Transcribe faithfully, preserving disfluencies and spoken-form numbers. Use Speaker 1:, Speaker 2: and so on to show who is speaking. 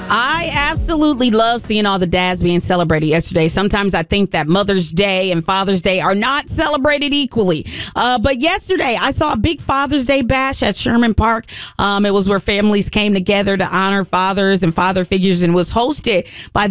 Speaker 1: I absolutely love seeing all the dads being celebrated yesterday. Sometimes I think that Mother's Day and Father's Day are not celebrated equally. Uh, but yesterday, I saw a big Father's Day bash at Sherman Park. Um, it was where families came together to honor fathers and father figures and was hosted by